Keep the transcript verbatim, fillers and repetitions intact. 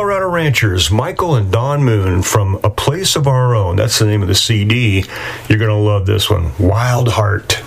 Colorado Ranchers, Michael and Don Moon from A Place of Our Own. That's the name of the C D. You're going to love this one. Wild Heart.